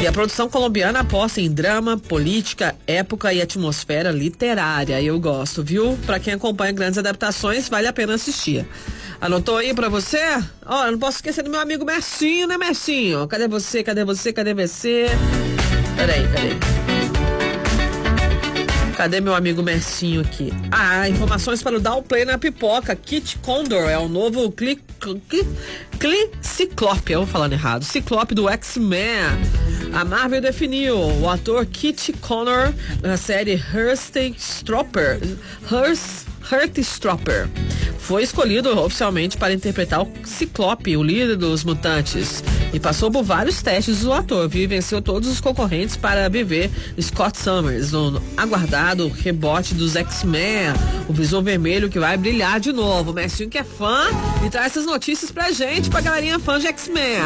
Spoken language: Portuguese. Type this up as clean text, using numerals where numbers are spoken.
E a produção colombiana aposta em drama, política, época e atmosfera literária. Eu gosto, viu? Pra quem acompanha grandes adaptações, vale a pena assistir. Anotou aí pra você? Ó, eu não posso esquecer do meu amigo Mercinho, né, Mercinho? Cadê você? Cadê você? Cadê você? Peraí. Cadê meu amigo Mercinho aqui? Ah, informações para o Dar o Play na pipoca. Kit Condor é o novo Ciclope, eu vou falando errado. Ciclope do X-Men. A Marvel definiu o ator Kit Connor na série Heartstopper. Foi escolhido oficialmente para interpretar o Ciclope, o líder dos mutantes, e passou por vários testes do ator, viu? E venceu todos os concorrentes para viver Scott Summers no aguardado rebote dos X-Men, o Visão Vermelho que vai brilhar de novo. O Messinho que é fã e traz essas notícias pra gente, pra galerinha fã de X-Men.